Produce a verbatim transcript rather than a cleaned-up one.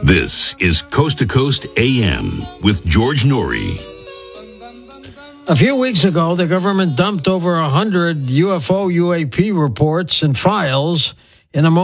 This is Coast to Coast A M with George Norrie. A few weeks ago, the government dumped over one hundred U F O U A P reports and files in a